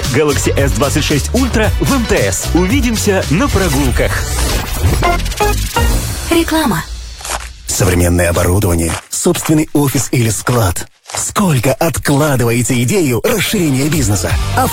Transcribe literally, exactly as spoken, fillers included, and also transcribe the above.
Galaxy эс двадцать шесть Ультра в эм тэ эс. Увидимся на прогулках. Реклама. Современное оборудование, собственный офис или склад. Сколько откладываете идею расширения бизнеса?